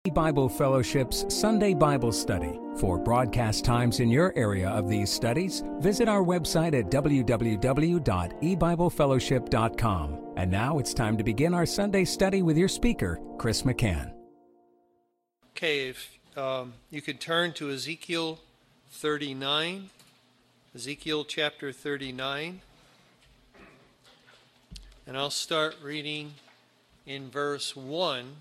Bible Fellowship's Sunday Bible Study. For broadcast times in your area of these studies, visit our website at www.ebiblefellowship.com. And now it's time to begin our Sunday study with your speaker, Chris McCann. Okay, if you could turn to Ezekiel 39, Ezekiel chapter 39, and I'll start reading in verse 1,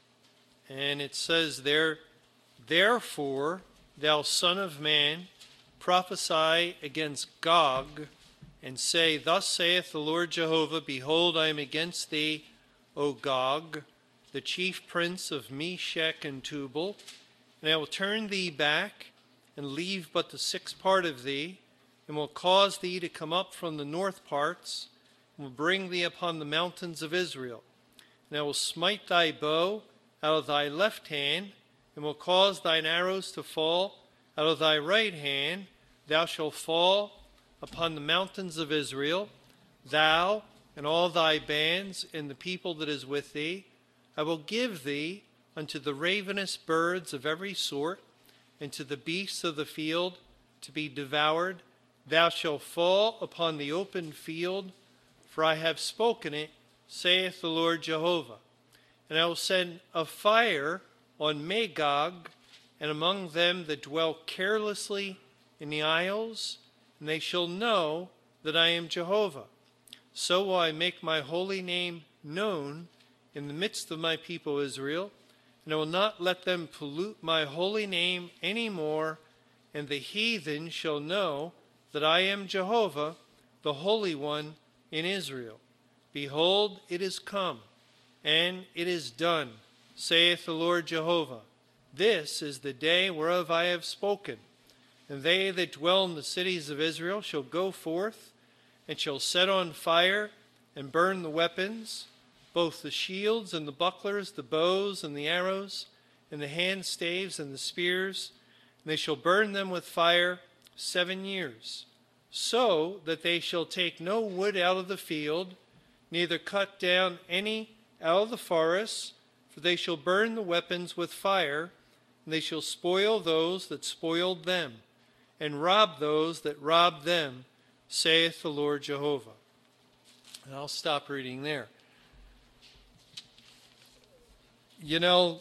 and it says there, "Therefore, thou son of man, prophesy against Gog, and say, Thus saith the Lord Jehovah, Behold, I am against thee, O Gog, the chief prince of Meshech and Tubal, and I will turn thee back, and leave but the sixth part of thee, and will cause thee to come up from the north parts, and will bring thee upon the mountains of Israel. And I will smite thy bow out of thy left hand, and will cause thine arrows to fall out of thy right hand. Thou shalt fall upon the mountains of Israel, thou and all thy bands, and the people that is with thee. I will give thee unto the ravenous birds of every sort, and to the beasts of the field to be devoured. Thou shalt fall upon the open field, for I have spoken it, saith the Lord Jehovah. And I will send a fire on Magog, and among them that dwell carelessly in the isles, and they shall know that I am Jehovah. So will I make my holy name known in the midst of my people Israel, and I will not let them pollute my holy name any more, and the heathen shall know that I am Jehovah, the Holy One in Israel. Behold, it is come, and it is done, saith the Lord Jehovah. This is the day whereof I have spoken. And they that dwell in the cities of Israel shall go forth, and shall set on fire, and burn the weapons, both the shields and the bucklers, the bows and the arrows, and the hand staves and the spears, and they shall burn them with fire 7 years, so that they shall take no wood out of the field, neither cut down any out of the forests, for they shall burn the weapons with fire, and they shall spoil those that spoiled them, and rob those that robbed them, saith the Lord Jehovah." And I'll stop reading there. You know,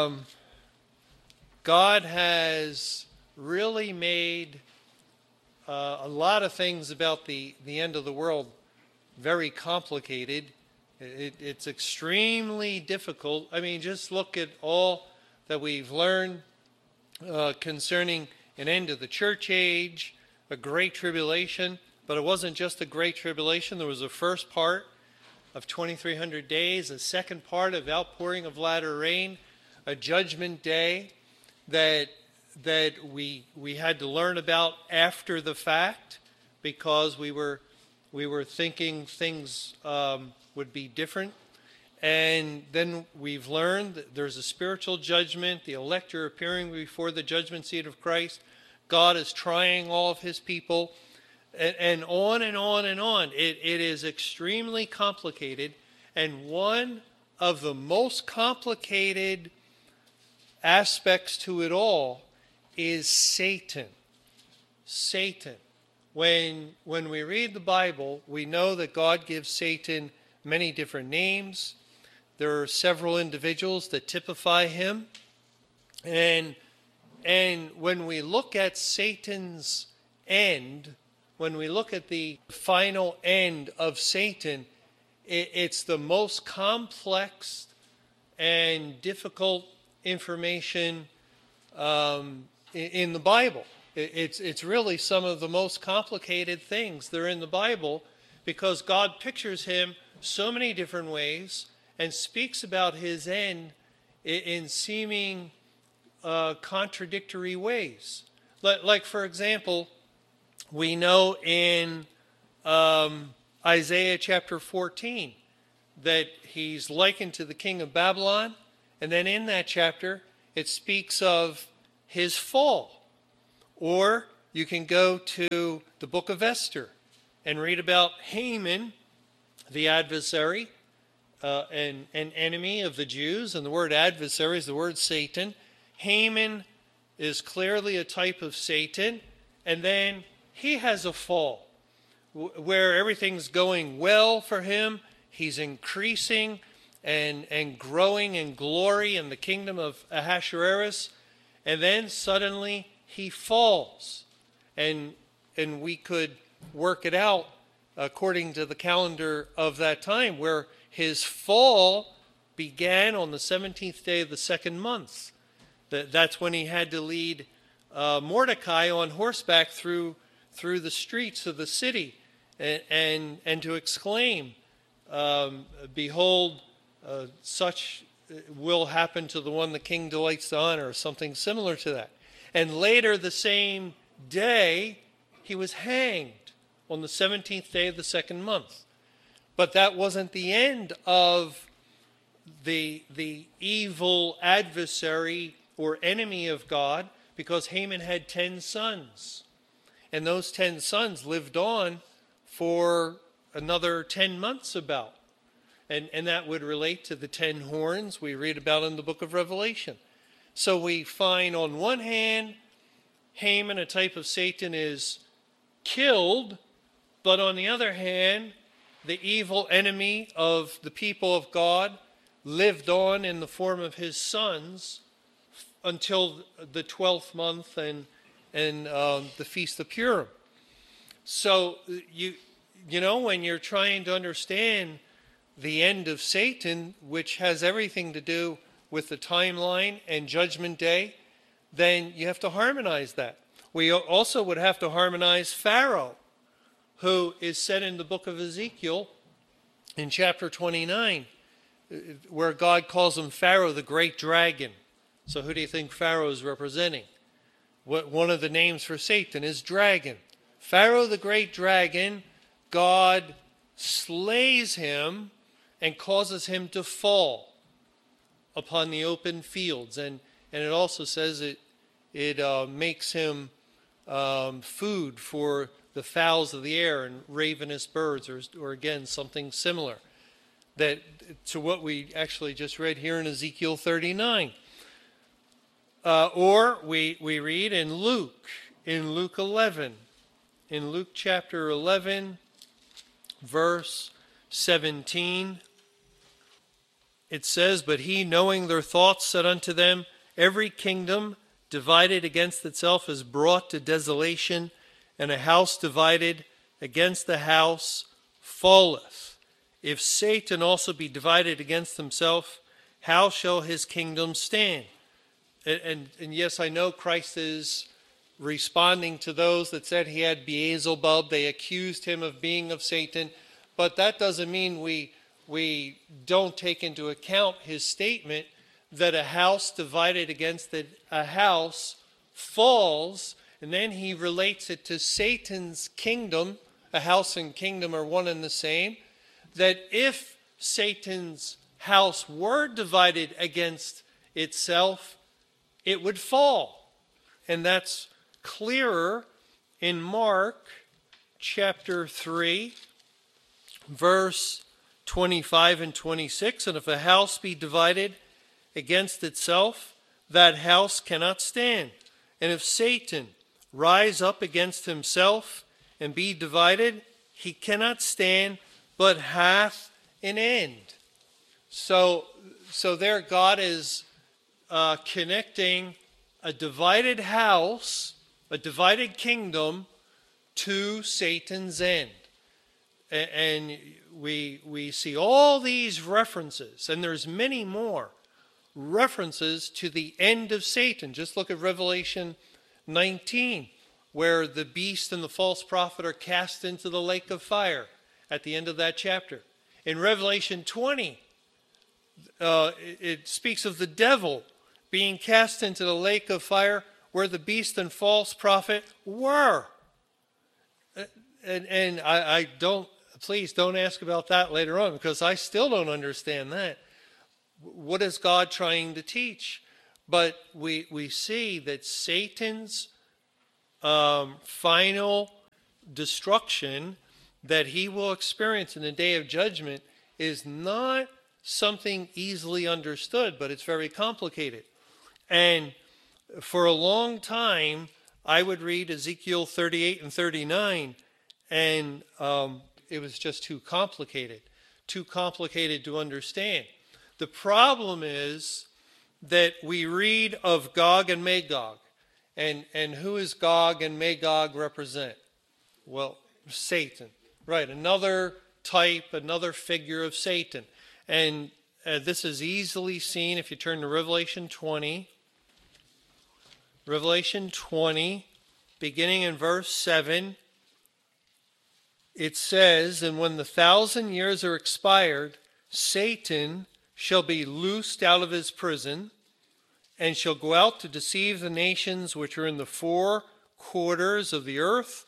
God has really made a lot of things about the end of the world very complicated. It's extremely difficult. I mean, just look at all that we've learned concerning an end of the church age, a great tribulation. But it wasn't just a great tribulation. There was a first part of 2,300 days, a second part of outpouring of latter rain, a judgment day that we had to learn about after the fact, because we were thinking things would be different. And then we've learned that there's a spiritual judgment. The elect are appearing before the judgment seat of Christ. God is trying all of his people. And on and on and on. It is extremely complicated. And one of the most complicated aspects to it all is Satan. Satan. When we read the Bible, we know that God gives Satan many different names. There are several individuals that typify him. And when we look at Satan's end, when we look at the final end of Satan, it's the most complex and difficult information in the Bible. It's really some of the most complicated things that are in the Bible, because God pictures him so many different ways and speaks about his end in seeming contradictory ways. Like, for example, we know in Isaiah chapter 14 that he's likened to the king of Babylon. And then in that chapter, it speaks of his fall. Or you can go to the book of Esther and read about Haman, the adversary, an enemy of the Jews, and the word adversary is the word Satan. Haman is clearly a type of Satan, and then he has a fall where everything's going well for him. He's increasing and growing in glory in the kingdom of Ahasuerus, and then suddenly he falls. And we could work it out according to the calendar of that time, where his fall began on the 17th day of the second month. That's when he had to lead Mordecai on horseback through the streets of the city and to exclaim, behold, such will happen to the one the king delights to honor, or something similar to that. And later the same day, he was hanged on the 17th day of the second month. But that wasn't the end of the evil adversary or enemy of God, because Haman had 10 sons. And those 10 sons lived on for another 10 months about. And that would relate to the 10 horns we read about in the book of Revelation. So we find on one hand, Haman, a type of Satan, is killed, but on the other hand, the evil enemy of the people of God lived on in the form of his sons until the 12th month and the Feast of Purim. So you know, when you're trying to understand the end of Satan, which has everything to do with the timeline and Judgment Day, then you have to harmonize that. We also would have to harmonize Pharaoh, who is said in the book of Ezekiel in chapter 29, where God calls him Pharaoh, the great dragon. So who do you think Pharaoh is representing? One of the names for Satan is dragon. Pharaoh, the great dragon, God slays him and causes him to fall upon the open fields. And it also says it makes him food for the fowls of the air and ravenous birds, or again, something similar that to what we actually just read here in Ezekiel 39. Or we read in Luke 11, in Luke chapter 11, verse 17, it says, "But he, knowing their thoughts, said unto them, Every kingdom divided against itself is brought to desolation, and a house divided against the house falleth. If Satan also be divided against himself, how shall his kingdom stand?" And yes, I know Christ is responding to those that said he had Beelzebub. They accused him of being of Satan. But that doesn't mean we don't take into account his statement that a house divided against a house falls. And then he relates it to Satan's kingdom. A house and kingdom are one and the same. That if Satan's house were divided against itself, it would fall. And that's clearer in Mark chapter 3, verse 25 and 26. "And if a house be divided against itself, that house cannot stand. And if Satan rise up against himself and be divided, he cannot stand, but hath an end." So there God is connecting a divided house, a divided kingdom, to Satan's end. And we see all these references, and there's many more references to the end of Satan. Just look at Revelation 19, where the beast and the false prophet are cast into the lake of fire at the end of that chapter. In Revelation 20, it speaks of the devil being cast into the lake of fire where the beast and false prophet were. And I don't, please don't ask about that later on, because I still don't understand that. What is God trying to teach? But we see that Satan's final destruction that he will experience in the day of judgment is not something easily understood, but it's very complicated. And for a long time, I would read Ezekiel 38 and 39, and it was just too complicated to understand. The problem is that we read of Gog and Magog, and who is Gog and Magog represent? Well, Satan, right? Another type, another figure of Satan. And this is easily seen if you turn to Revelation 20. Revelation 20, beginning in verse 7, it says, "And when the 1,000 years are expired, Satan shall be loosed out of his prison, and shall go out to deceive the nations which are in the four quarters of the earth,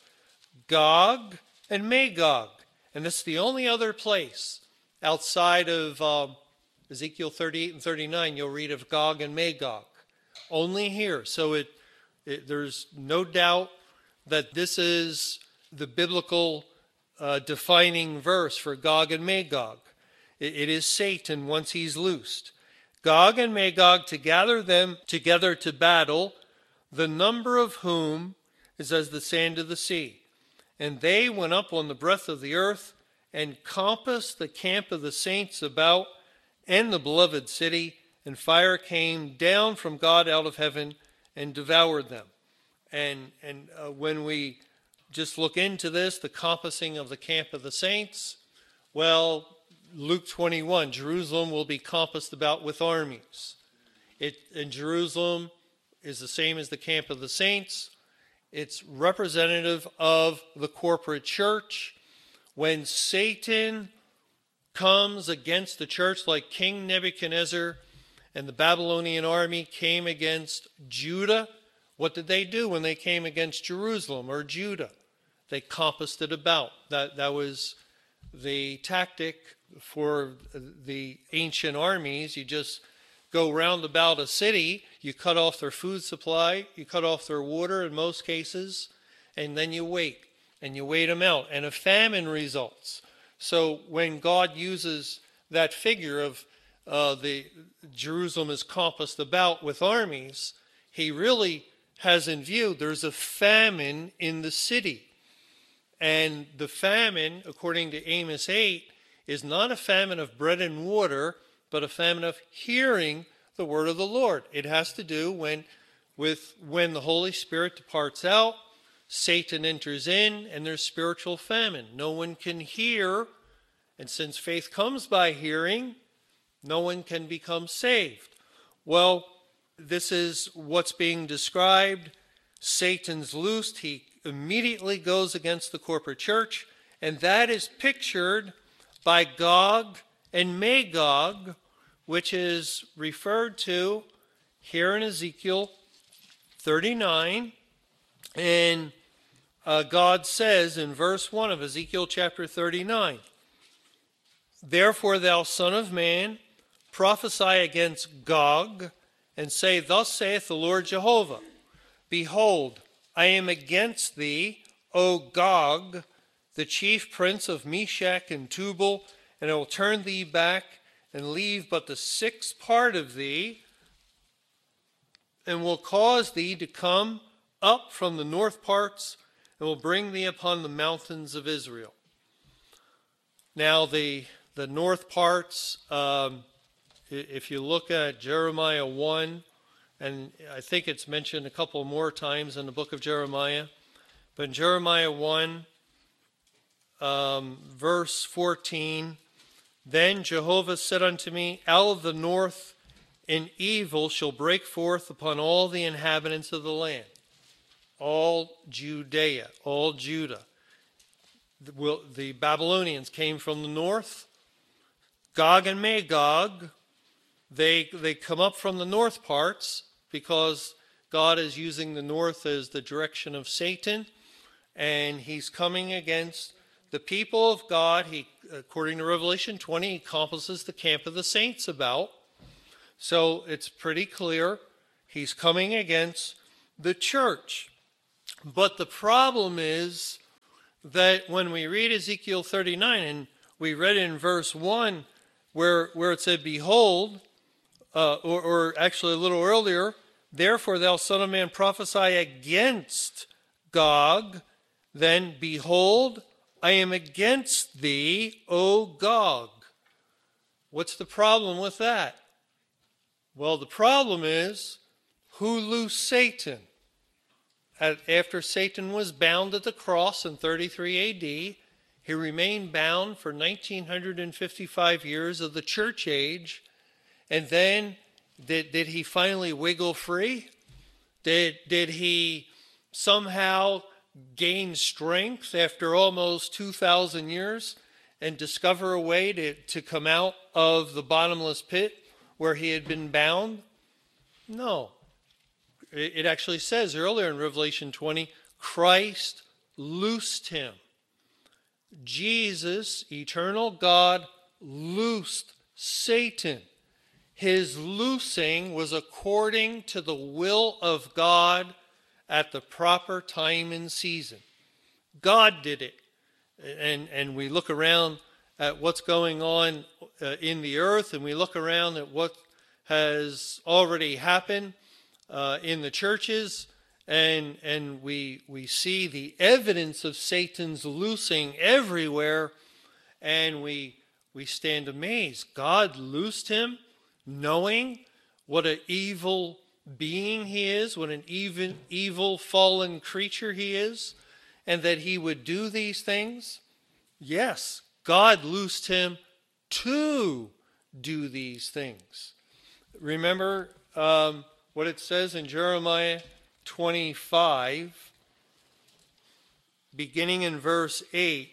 Gog and Magog." And this is the only other place outside of Ezekiel 38 and 39 you'll read of Gog and Magog. Only here. So there's no doubt that this is the biblical defining verse for Gog and Magog. It is Satan once he's loosed. Gog and Magog, to gather them together to battle, the number of whom is as the sand of the sea. And they went up on the breadth of the earth and compassed the camp of the saints about and the beloved city, and fire came down from God out of heaven and devoured them. And when we just look into this, the compassing of the camp of the saints, well, Luke 21, Jerusalem will be compassed about with armies. And Jerusalem is the same as the camp of the saints. It's representative of the corporate church. When Satan comes against the church, like King Nebuchadnezzar and the Babylonian army came against Judah, what did they do when they came against Jerusalem or Judah? They compassed it about. That was the tactic for the ancient armies. You just go round about a city, you cut off their food supply, you cut off their water in most cases, and then you wait them out, and a famine results. So when God uses that figure of the Jerusalem is compassed about with armies, he really has in view there's a famine in the city. And the famine, according to Amos 8, is not a famine of bread and water, but a famine of hearing the word of the Lord. It has to do when the Holy Spirit departs out, Satan enters in, and there's spiritual famine. No one can hear, and since faith comes by hearing, no one can become saved. Well, this is what's being described. Satan's loosed. He immediately goes against the corporate church, and that is pictured by Gog and Magog, which is referred to here in Ezekiel 39. And God says in verse 1 of Ezekiel chapter 39, "Therefore, thou son of man, prophesy against Gog, and say, Thus saith the Lord Jehovah, Behold, I am against thee, O Gog, the chief prince of Meshach and Tubal, and I will turn thee back and leave but the sixth part of thee, and will cause thee to come up from the north parts, and will bring thee upon the mountains of Israel." Now the north parts, if you look at Jeremiah 1, and I think it's mentioned a couple more times in the book of Jeremiah, but in Jeremiah 1, verse 14, "Then Jehovah said unto me, Out of the north an evil shall break forth upon all the inhabitants of the land." All Judea, all Judah. The Babylonians came from the north. Gog and Magog, they come up from the north parts because God is using the north as the direction of Satan, and he's coming against the people of God. He, according to Revelation 20, he compasses the camp of the saints about. So it's pretty clear he's coming against the church. But the problem is that when we read Ezekiel 39, and we read in verse 1, where it said, behold, or actually a little earlier, therefore thou son of man prophesy against Gog, then behold, I am against thee, O Gog. What's the problem with that? Well, the problem is, who loosed Satan? After Satan was bound at the cross in 33 AD, he remained bound for 1955 years of the church age. And then, did he finally wiggle free? Did he somehow gain strength after almost 2,000 years and discover a way to come out of the bottomless pit where he had been bound? No. It actually says earlier in Revelation 20, Christ loosed him. Jesus, eternal God, loosed Satan. His loosing was according to the will of God at the proper time and season. God did it. And we look around at what's going on in the earth, and we look around at what has already happened in the churches, and we see the evidence of Satan's loosing everywhere, and we stand amazed. God loosed him, knowing what an evil being he is, what an evil fallen creature he is, and that he would do these things. Yes, God loosed him to do these things. Remember what it says in Jeremiah 25, beginning in verse 8.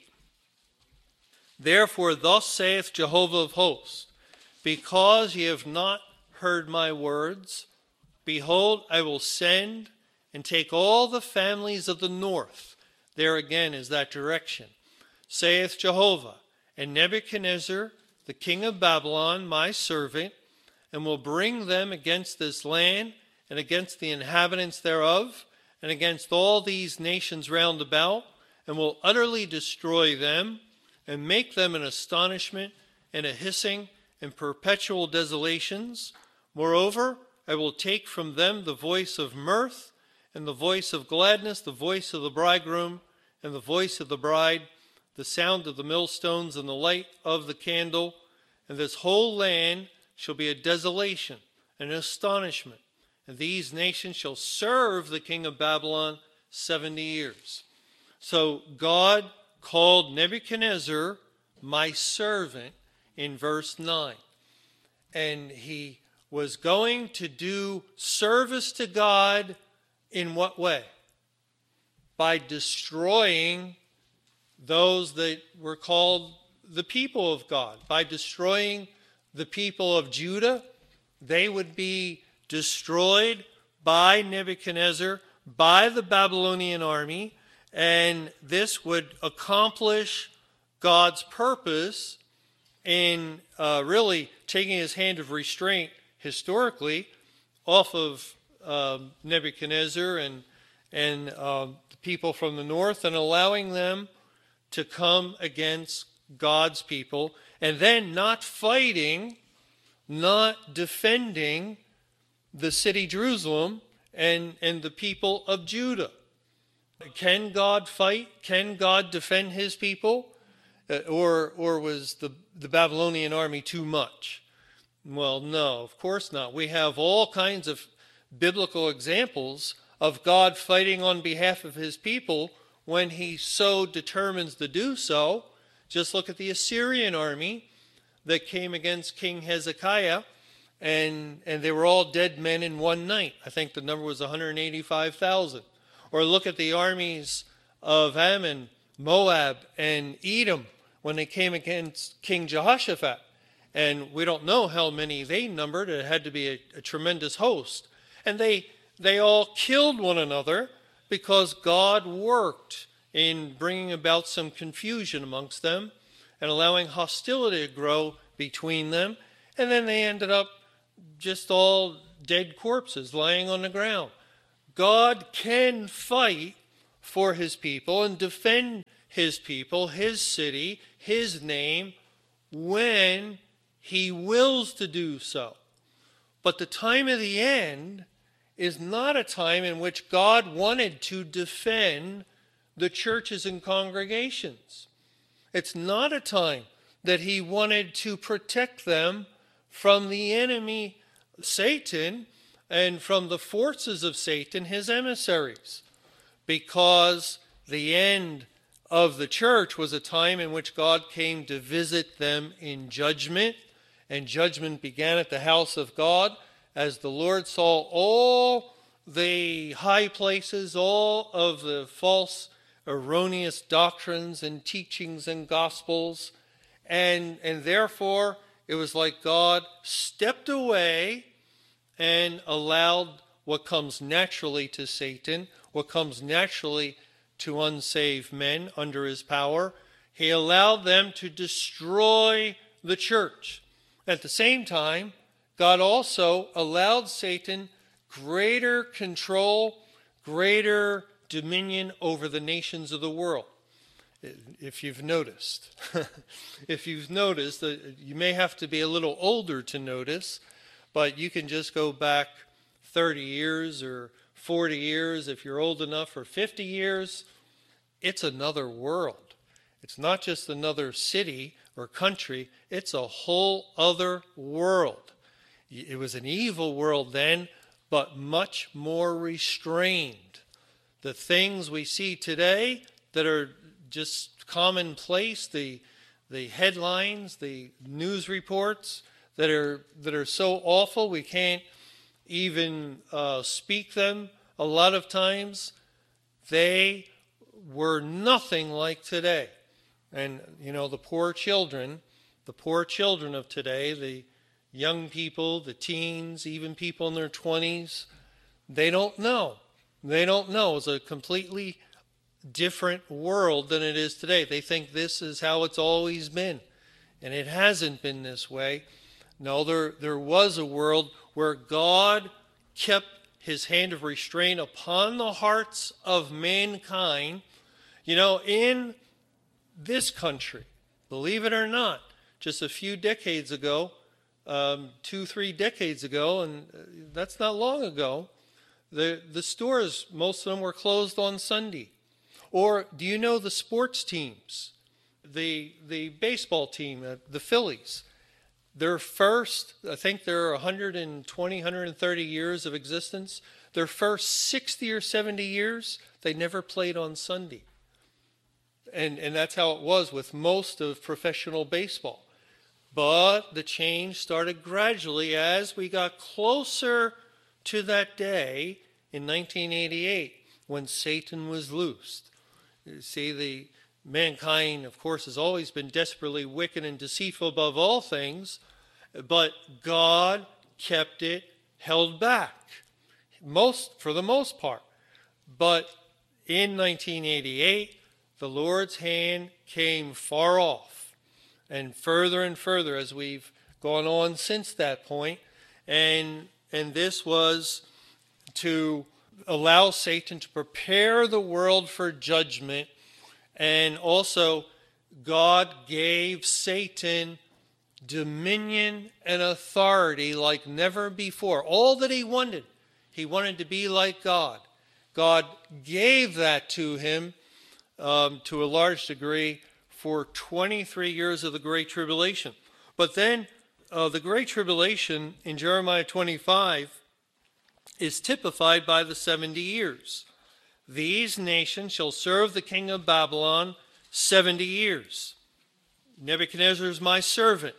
Therefore, thus saith Jehovah of hosts, because ye have not heard my words, behold, I will send and take all the families of the north. There again is that direction. Saith Jehovah, and Nebuchadnezzar, the king of Babylon, my servant, and will bring them against this land, and against the inhabitants thereof, and against all these nations round about, and will utterly destroy them, and make them an astonishment, and a hissing, and perpetual desolations. Moreover, I will take from them the voice of mirth, and the voice of gladness, the voice of the bridegroom, and the voice of the bride, the sound of the millstones, and the light of the candle. And this whole land shall be a desolation, and an astonishment. And these nations shall serve the king of Babylon 70 years. So God called Nebuchadnezzar my servant in verse 9. And he was going to do service to God in what way? By destroying those that were called the people of God. By destroying the people of Judah, they would be destroyed by Nebuchadnezzar, by the Babylonian army, and this would accomplish God's purpose in really taking his hand of restraint historically off of Nebuchadnezzar and the people from the north, and allowing them to come against God's people, and then not fighting, not defending the city Jerusalem and the people of Judah. Can God fight? Can God defend his people? Or was the Babylonian army too much? Well, no, of course not. We have all kinds of biblical examples of God fighting on behalf of his people when he so determines to do so. Just look at the Assyrian army that came against King Hezekiah, and they were all dead men in one night. I think the number was 185,000. Or look at the armies of Ammon, Moab, and Edom when they came against King Jehoshaphat. And we don't know how many they numbered. It had to be a tremendous host. And they all killed one another because God worked in bringing about some confusion amongst them and allowing hostility to grow between them. And then they ended up just all dead corpses lying on the ground. God can fight for his people and defend his people, his city, his name, when He wills to do so. But the time of the end is not a time in which God wanted to defend the churches and congregations. It's not a time that he wanted to protect them from the enemy, Satan, and from the forces of Satan, his emissaries. Because the end of the church was a time in which God came to visit them in judgment, and judgment began at the house of God as the Lord saw all the high places, all of the false, erroneous doctrines and teachings and gospels, and therefore it was like God stepped away and allowed what comes naturally to Satan, what comes naturally to unsaved men under his power. He allowed them to destroy the church. At the same time, God also allowed Satan greater control, greater dominion over the nations of the world. If you've noticed, you may have to be a little older to notice, but you can just go back 30 years or 40 years, if you're old enough, or 50 years. It's another world. It's not just another city or country. It's a whole other world. It was an evil world then, but much more restrained. The things we see today that are just commonplace, the headlines, the news reports that are so awful we can't even speak them a lot of times, they were nothing like today. And, the poor children of today, the young people, the teens, even people in their 20s, they don't know. They don't know. It's a completely different world than it is today. They think this is how it's always been. And it hasn't been this way. No, there was a world where God kept his hand of restraint upon the hearts of mankind. In this country, believe it or not, just a few decades ago, 2-3 decades ago, and that's not long ago, the stores, most of them were closed on Sunday. Or do you know the sports teams, the baseball team, the Phillies, their first, I think they're 120, 130 years of existence, their first 60 or 70 years, they never played on Sunday. And that's how it was with most of professional baseball. But the change started gradually as we got closer to that day in 1988 when Satan was loosed. You see, the mankind, of course, has always been desperately wicked and deceitful above all things, but God kept it held back, for the most part. But in 1988, the Lord's hand came far off and further as we've gone on since that point. And this was to allow Satan to prepare the world for judgment. And also, God gave Satan dominion and authority like never before. All that he wanted to be like God. God gave that to him to a large degree for 23 years of the Great Tribulation. But then the Great Tribulation in Jeremiah 25 is typified by the 70 years. These nations shall serve the king of Babylon 70 years. Nebuchadnezzar is my servant.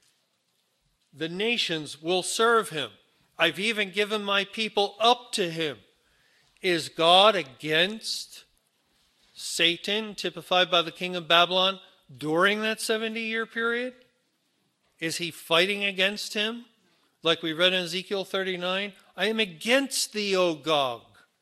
The nations will serve him. I've even given my people up to him. Is God against Satan, typified by the king of Babylon, during that 70-year period? Is he fighting against him? Like we read in Ezekiel 39, I am against thee, O Gog.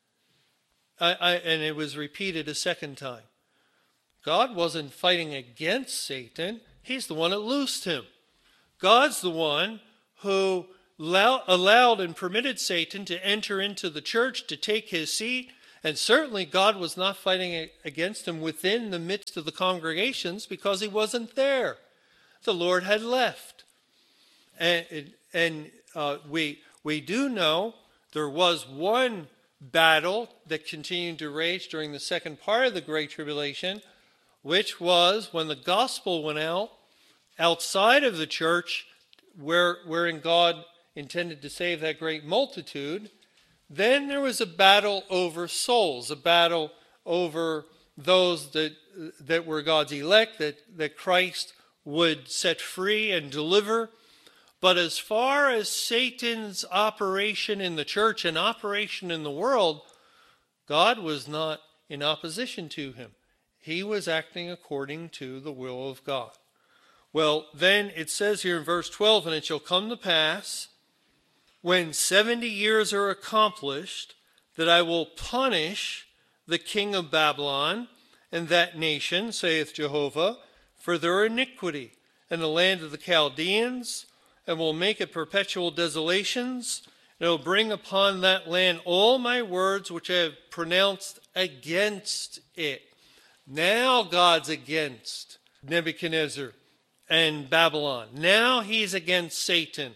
And it was repeated a second time. God wasn't fighting against Satan. He's the one that loosed him. God's the one who allowed and permitted Satan to enter into the church, to take his seat. And certainly God was not fighting against him within the midst of the congregations because he wasn't there. The Lord had left. We do know there was one battle that continued to rage during the second part of the Great Tribulation, which was when the gospel went out outside of the church, wherein God intended to save that great multitude. Then there was a battle over souls, a battle over those that were God's elect, that Christ would set free and deliver. But as far as Satan's operation in the church and operation in the world, God was not in opposition to him. He was acting according to the will of God. Well, then it says here in verse 12, and it shall come to pass, when 70 years are accomplished, that I will punish the king of Babylon and that nation, saith Jehovah, for their iniquity, and the land of the Chaldeans, and will make it perpetual desolations, and I will bring upon that land all my words which I have pronounced against it. Now God's against Nebuchadnezzar and Babylon. Now he's against Satan.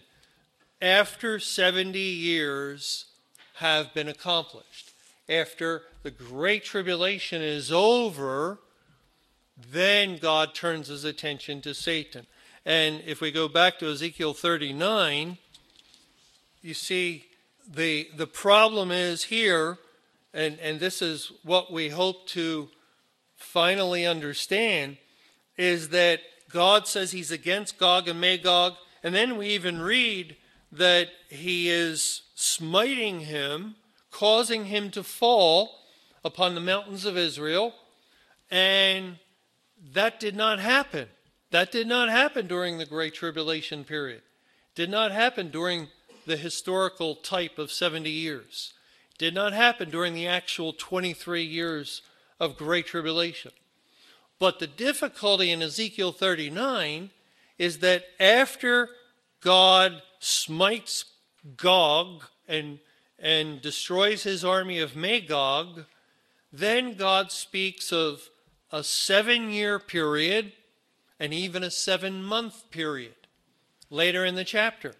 After 70 years have been accomplished, after the Great Tribulation is over, then God turns his attention to Satan. And if we go back to Ezekiel 39, you see the problem is here, and this is what we hope to finally understand, is that God says he's against Gog and Magog, and then we even read that he is smiting him, causing him to fall upon the mountains of Israel, and that did not happen. That did not happen during the Great Tribulation period. Did not happen during the historical type of 70 years. Did not happen during the actual 23 years of Great Tribulation. But the difficulty in Ezekiel 39 is that after God smites Gog and destroys his army of Magog, then God speaks of a 7-year period and even a 7-month period later in the chapter.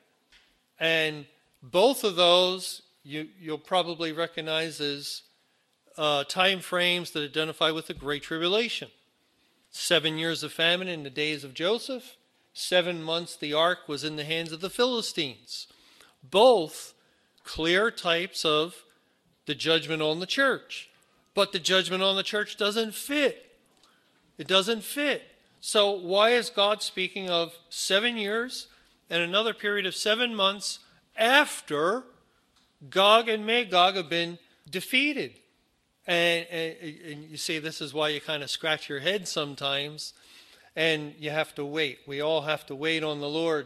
And both of those you'll probably recognize as time frames that identify with the Great Tribulation. 7 years of famine in the days of Joseph. 7 months the ark was in the hands of the Philistines. Both clear types of the judgment on the church. But the judgment on the church doesn't fit. It doesn't fit. So why is God speaking of 7 years and another period of 7 months after Gog and Magog have been defeated? And you see, this is why you kind of scratch your head sometimes, and you have to wait. We all have to wait on the Lord.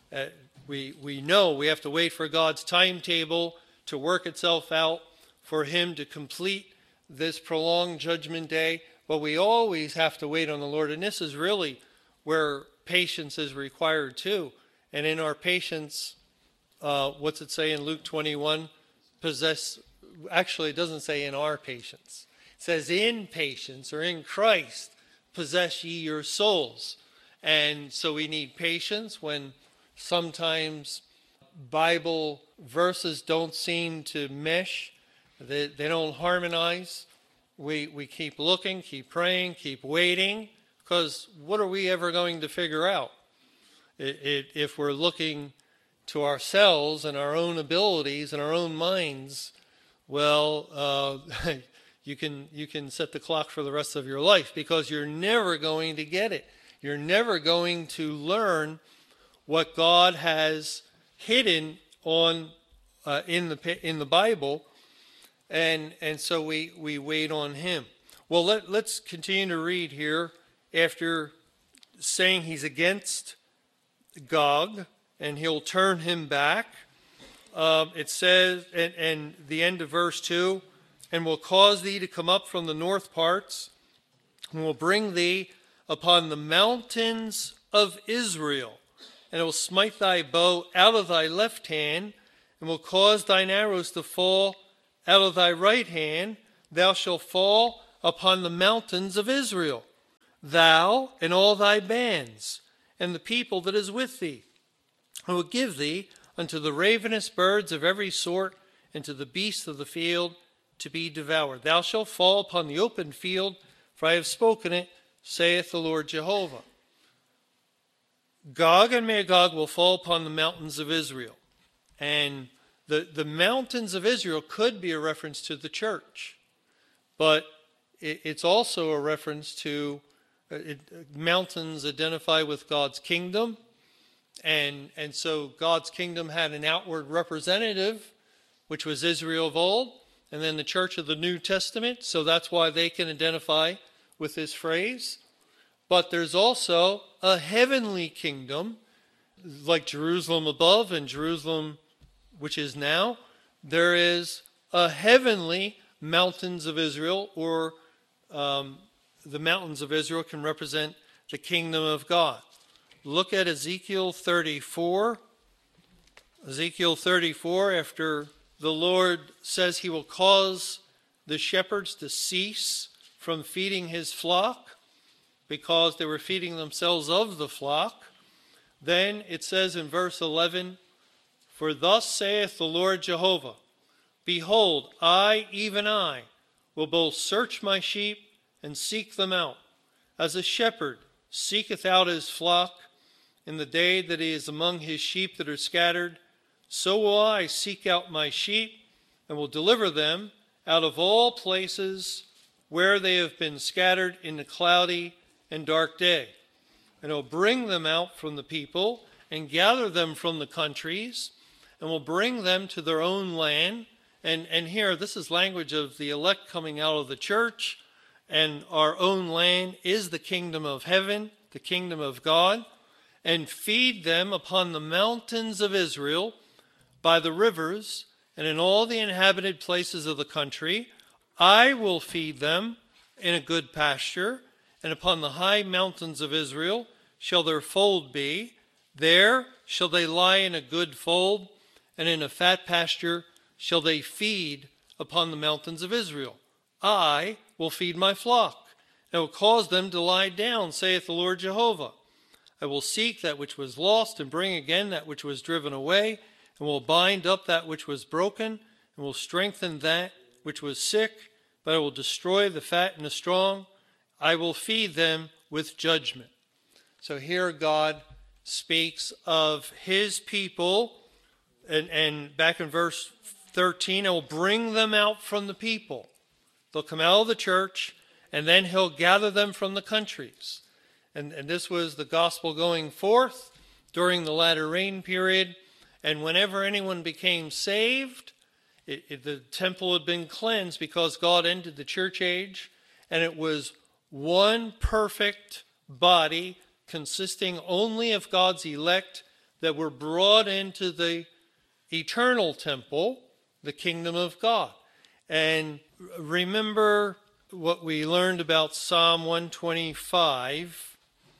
We know we have to wait for God's timetable to work itself out, for him to complete this prolonged judgment day. But we always have to wait on the Lord. And this is really where patience is required too. And in our patience, what's it say in Luke 21? Actually, it doesn't say in our patience. It says in patience, or in Christ, possess ye your souls. And so we need patience when sometimes Bible verses don't seem to mesh. They don't harmonize. We keep looking, keep praying, keep waiting, because what are we ever going to figure out? If we're looking to ourselves and our own abilities and our own minds, well, you can set the clock for the rest of your life, because you're never going to get it. You're never going to learn what God has hidden on in the Bible. And so we wait on him. Well, let's continue to read here. After saying he's against Gog and he'll turn him back, it says, and the end of verse 2, and will cause thee to come up from the north parts, and will bring thee upon the mountains of Israel, and it will smite thy bow out of thy left hand, and will cause thine arrows to fall out of thy right hand. Thou shalt fall upon the mountains of Israel, thou and all thy bands, and the people that is with thee. I will give thee unto the ravenous birds of every sort, and to the beasts of the field to be devoured. Thou shalt fall upon the open field, for I have spoken it, saith the Lord Jehovah. Gog and Magog will fall upon the mountains of Israel. And the mountains of Israel could be a reference to the church, but it's also a reference to mountains identify with God's kingdom. And so God's kingdom had an outward representative, which was Israel of old, and then the church of the New Testament. So that's why they can identify with this phrase. But there's also a heavenly kingdom, like Jerusalem above and Jerusalem which is now. There is a heavenly mountains of Israel, or the mountains of Israel can represent the kingdom of God. Look at Ezekiel 34. Ezekiel 34, after the Lord says he will cause the shepherds to cease from feeding his flock because they were feeding themselves of the flock. Then it says in verse 11, For thus saith the Lord Jehovah, Behold, I, even I, will both search my sheep and seek them out, as a shepherd seeketh out his flock in the day that he is among his sheep that are scattered. So will I seek out my sheep, and will deliver them out of all places where they have been scattered in the cloudy and dark day. And will bring them out from the people, and gather them from the countries, and will bring them to their own land. And here, this is language of the elect coming out of the church, and our own land is the kingdom of heaven, the kingdom of God, and feed them upon the mountains of Israel, by the rivers, and in all the inhabited places of the country. I will feed them in a good pasture, and upon the high mountains of Israel shall their fold be. There shall they lie in a good fold, and in a fat pasture shall they feed upon the mountains of Israel. I will feed my flock, and will cause them to lie down, saith the Lord Jehovah. I will seek that which was lost, and bring again that which was driven away, and will bind up that which was broken, and will strengthen that which was sick, but I will destroy the fat and the strong. I will feed them with judgment. So here God speaks of his people, and back in verse 13, I will bring them out from the people. They'll come out of the church, and then he'll gather them from the countries. And this was the gospel going forth during the latter rain period. And whenever anyone became saved, the temple had been cleansed because God ended the church age, and it was one perfect body consisting only of God's elect that were brought into the eternal temple, the kingdom of God. And remember what we learned about Psalm 125,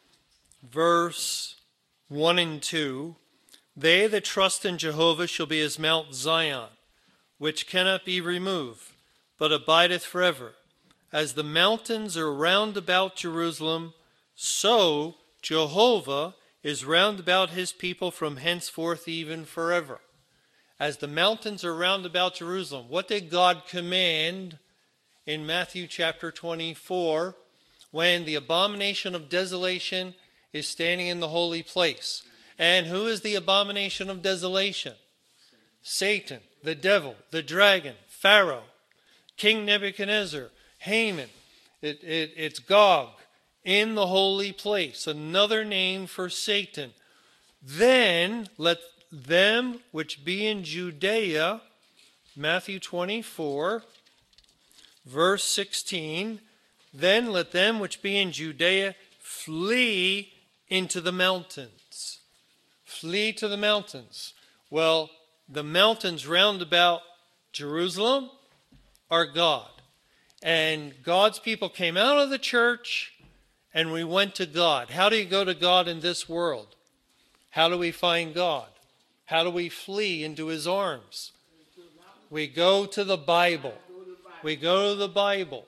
verse 1 and 2. They that trust in Jehovah shall be as Mount Zion, which cannot be removed, but abideth forever. As the mountains are round about Jerusalem, so Jehovah is round about his people from henceforth even forever. As the mountains are round about Jerusalem, what did God command in Matthew chapter 24 when the abomination of desolation is standing in the holy place? And who is the abomination of desolation? Satan, the devil, the dragon, Pharaoh, King Nebuchadnezzar, Haman. It's Gog in the holy place, another name for Satan. Then let them which be in Judea, Matthew 24, verse 16, then let them which be in Judea flee into the mountains. Flee to the mountains. Well, the mountains round about Jerusalem are God. And God's people came out of the church, and we went to God. How do you go to God in this world? How do we find God? How do we flee into his arms? We go to the Bible. We go to the Bible.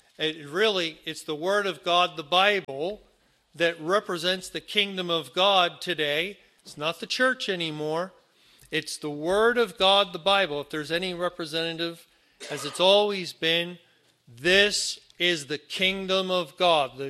It's the Word of God, the Bible, that represents the kingdom of God today. It's not the church anymore. It's the Word of God, the Bible. If there's any representative, as it's always been, this is the kingdom of God.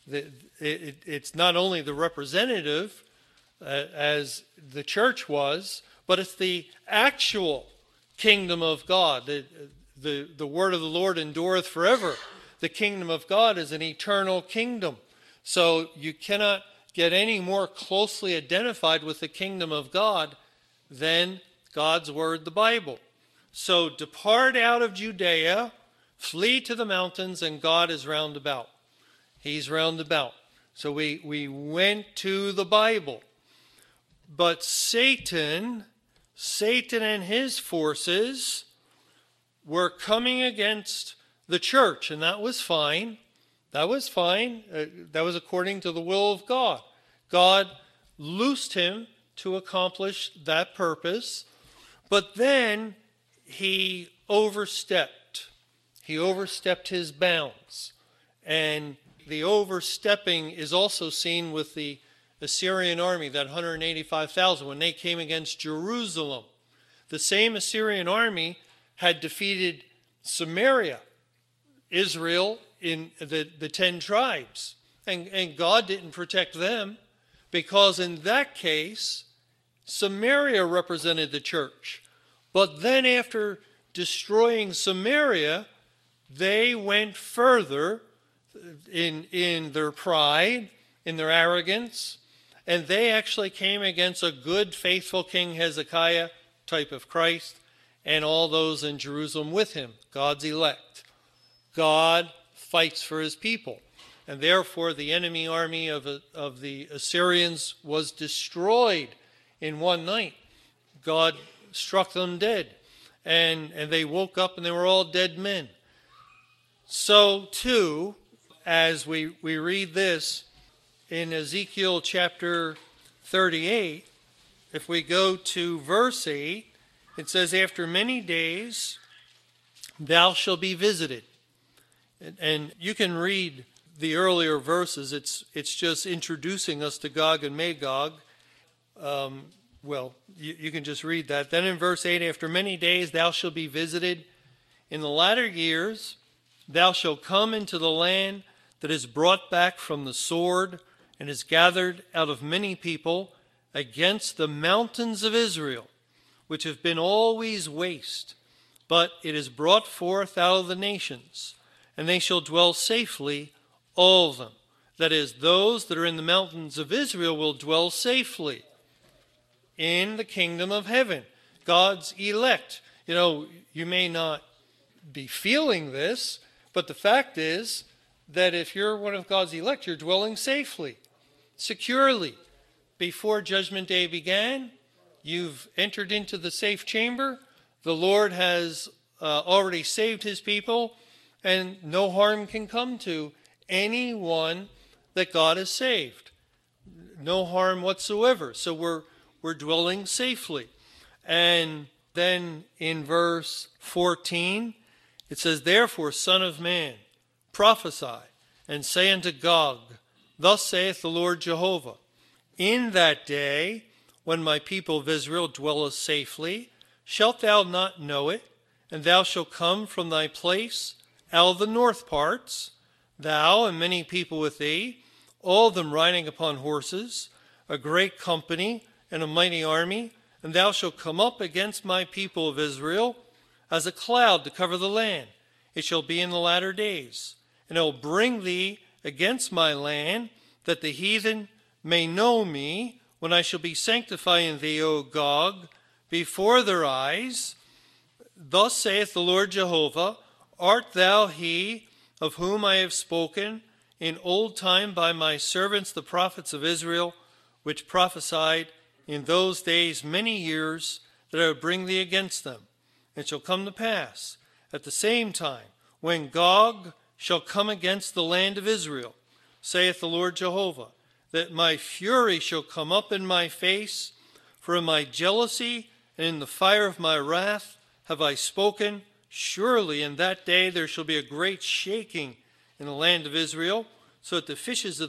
It's not only the representative, as the church was, but it's the actual kingdom of God. The word of the Lord endureth forever. The kingdom of God is an eternal kingdom. So you cannot get any more closely identified with the kingdom of God than God's word, the Bible. So depart out of Judea, flee to the mountains, and God is round about. He's round about. So we went to the Bible. But Satan and his forces were coming against the church, and that was fine. That was fine. That was according to the will of God. God loosed him to accomplish that purpose, but then he overstepped. He overstepped his bounds. And the overstepping is also seen with the Assyrian army, that 185,000, when they came against Jerusalem. The same Assyrian army had defeated Samaria, Israel, in the 10 tribes. And God didn't protect them, because in that case, Samaria represented the church. But then after destroying Samaria, they went further in their pride, in their arrogance, and they actually came against a good, faithful King Hezekiah, type of Christ, and all those in Jerusalem with him, God's elect. God fights for his people. And therefore, the enemy army of the Assyrians was destroyed in one night. God struck them dead. And they woke up and they were all dead men. So, too, as we read this in Ezekiel chapter 38, if we go to verse 8, it says, after many days thou shalt be visited. And you can read the earlier verses. It's just introducing us to Gog and Magog. You can just read that. Then in verse 8, after many days thou shalt be visited. In the latter years thou shalt come into the land that is brought back from the sword and is gathered out of many people against the mountains of Israel, which have been always waste. But it is brought forth out of the nations, and they shall dwell safely, all of them. That is, those that are in the mountains of Israel will dwell safely in the kingdom of heaven. God's elect. You may not be feeling this, but the fact is that if you're one of God's elect, you're dwelling safely, securely. Before Judgment Day began, you've entered into the safe chamber. The Lord has already saved his people, and no harm can come to anyone that God has saved. No harm whatsoever. So we're dwelling safely. And then in verse 14, it says, therefore, Son of man, prophesy, and say unto Gog, thus saith the Lord Jehovah, in that day, when my people of Israel dwelleth safely, shalt thou not know it? And thou shalt come from thy place out of the north parts, thou and many people with thee, all of them riding upon horses, a great company and a mighty army, and thou shalt come up against my people of Israel as a cloud to cover the land. It shall be in the latter days. And I will bring thee against my land, that the heathen may know me, when I shall be sanctifying thee, O Gog, before their eyes. Thus saith the Lord Jehovah, art thou he of whom I have spoken in old time by my servants the prophets of Israel, which prophesied in those days many years, that I would bring thee against them? It shall come to pass at the same time, when Gog shall come against the land of Israel, saith the Lord Jehovah, that my fury shall come up in my face, for in my jealousy and in the fire of my wrath have I spoken. Surely in that day there shall be a great shaking in the land of Israel, so that the fishes of